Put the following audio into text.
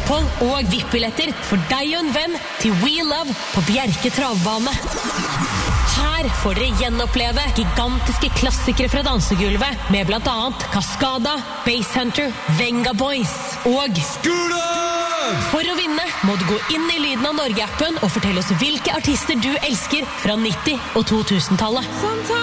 opphold og VIP-billetter for deg og en venn til We Love på Bjerke travbane. Her får dere gjenoppleve gigantiske klassikere fra dansegulvet med blant annet Cascada, Basshunter, Venga Boys og Skule! For å vinne må du gå inn i Lyden av Norge-appen og fortelle oss hvilke artister du elsker fra 90- og 2000-tallet.